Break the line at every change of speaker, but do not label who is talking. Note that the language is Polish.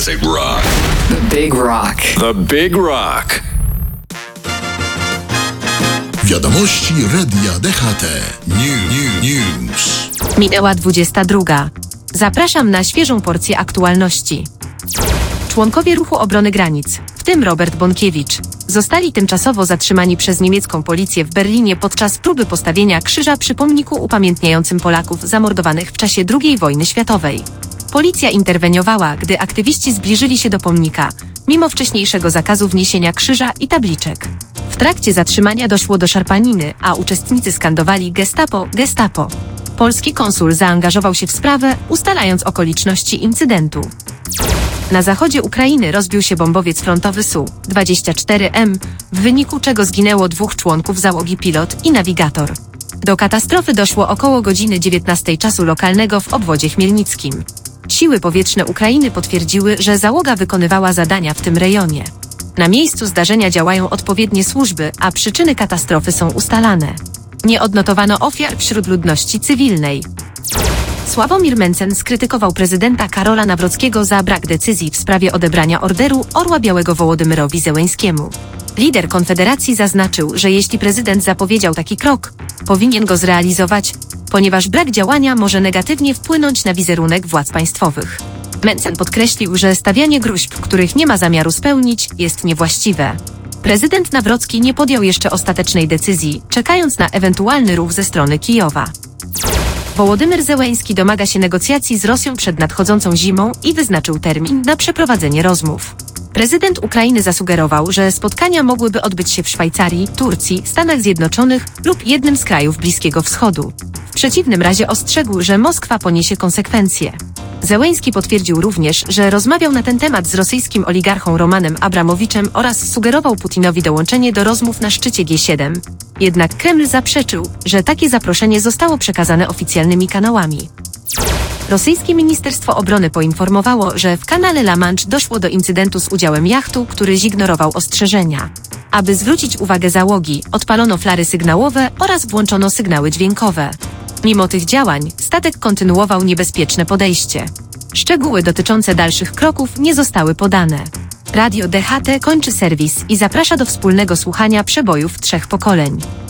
classic rock.
The Big Rock.
The Big Rock.
Wiadomości Radia DHT. News.
Minęła 22. Zapraszam na świeżą porcję aktualności. Członkowie Ruchu Obrony Granic, w tym Robert Bąkiewicz, zostali tymczasowo zatrzymani przez niemiecką policję w Berlinie podczas próby postawienia krzyża przy pomniku upamiętniającym Polaków zamordowanych w czasie II wojny światowej. Policja interweniowała, gdy aktywiści zbliżyli się do pomnika, mimo wcześniejszego zakazu wniesienia krzyża i tabliczek. W trakcie zatrzymania doszło do szarpaniny, a uczestnicy skandowali Gestapo, Gestapo. Polski konsul zaangażował się w sprawę, ustalając okoliczności incydentu. Na zachodzie Ukrainy rozbił się bombowiec frontowy Su-24M, w wyniku czego zginęło 2 członków załogi, pilot i nawigator. Do katastrofy doszło około godziny 19 czasu lokalnego w obwodzie chmielnickim. Siły powietrzne Ukrainy potwierdziły, że załoga wykonywała zadania w tym rejonie. Na miejscu zdarzenia działają odpowiednie służby, a przyczyny katastrofy są ustalane. Nie odnotowano ofiar wśród ludności cywilnej. Sławomir Mencen skrytykował prezydenta Karola Nawrockiego za brak decyzji w sprawie odebrania orderu Orła Białego Wołodymyrowi Zełenskiemu. Lider Konfederacji zaznaczył, że jeśli prezydent zapowiedział taki krok, powinien go zrealizować, ponieważ brak działania może negatywnie wpłynąć na wizerunek władz państwowych. Mencen podkreślił, że stawianie gruźb, których nie ma zamiaru spełnić, jest niewłaściwe. Prezydent Nawrocki nie podjął jeszcze ostatecznej decyzji, czekając na ewentualny ruch ze strony Kijowa. Wołodymyr Zełenski domaga się negocjacji z Rosją przed nadchodzącą zimą i wyznaczył termin na przeprowadzenie rozmów. Prezydent Ukrainy zasugerował, że spotkania mogłyby odbyć się w Szwajcarii, Turcji, Stanach Zjednoczonych lub jednym z krajów Bliskiego Wschodu. W przeciwnym razie ostrzegł, że Moskwa poniesie konsekwencje. Zełenski potwierdził również, że rozmawiał na ten temat z rosyjskim oligarchą Romanem Abramowiczem oraz sugerował Putinowi dołączenie do rozmów na szczycie G7. Jednak Kreml zaprzeczył, że takie zaproszenie zostało przekazane oficjalnymi kanałami. Rosyjskie Ministerstwo Obrony poinformowało, że w kanale La Manche doszło do incydentu z udziałem jachtu, który zignorował ostrzeżenia. Aby zwrócić uwagę załogi, odpalono flary sygnałowe oraz włączono sygnały dźwiękowe. Mimo tych działań, statek kontynuował niebezpieczne podejście. Szczegóły dotyczące dalszych kroków nie zostały podane. Radio DHT kończy serwis i zaprasza do wspólnego słuchania przebojów 3 pokoleń.